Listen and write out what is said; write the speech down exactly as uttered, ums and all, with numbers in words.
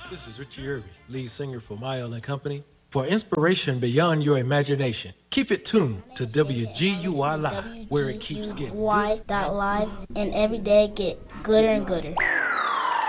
This is Richie Irby, lead singer for Mile and Company. For inspiration beyond your imagination, keep it tuned to W G U I Live, where it keeps getting Y dot live, and every day get gooder and gooder.